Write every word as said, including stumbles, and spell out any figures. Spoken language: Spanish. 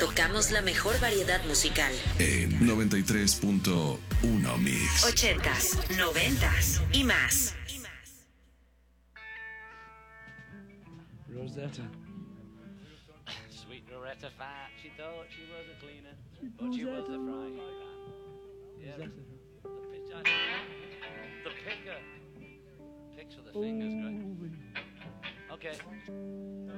Tocamos la mejor variedad musical. En noventa y tres punto uno Mix. Ochentas, noventas y más. Rosetta. Sweet Loretta Fat, she thought she was a cleaner, but she was a frying pan. Yeah, the, the, pitch, the picker. Picks with the fingers, great. Okay.